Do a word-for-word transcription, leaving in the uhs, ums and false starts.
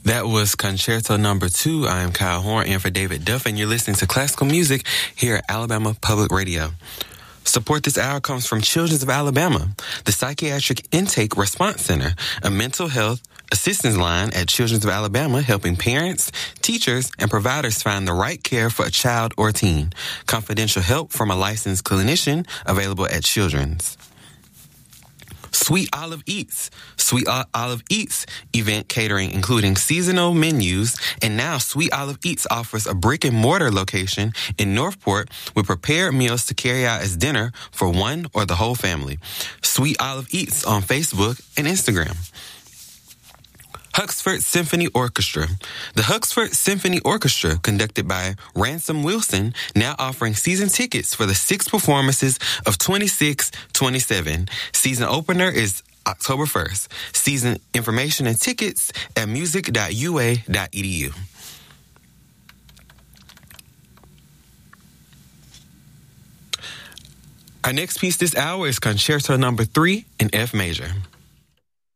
That was Concerto Number Two. I am Kyle Horn, in for David Duff, and you're listening to Classical Music here at Alabama Public Radio. Support this hour comes from Children's of Alabama, the Psychiatric Intake Response Center, a mental health assistance line at Children's of Alabama, helping parents, teachers, and providers find the right care for a child or teen. Confidential help from a licensed clinician available at Children's. Sweet Olive Eats. Sweet Olive Eats event catering, including seasonal menus, and now Sweet Olive Eats offers a brick and mortar location in Northport with prepared meals to carry out as dinner for one or the whole family. Sweet Olive Eats on Facebook and Instagram. Huxford Symphony Orchestra. The Huxford Symphony Orchestra, conducted by Ransom Wilson, now offering season tickets for the six performances of twenty-six twenty-seven. Season opener is October first. Season information and tickets at music dot u a dot e d u. Our next piece this hour is Concerto Number Three in F major.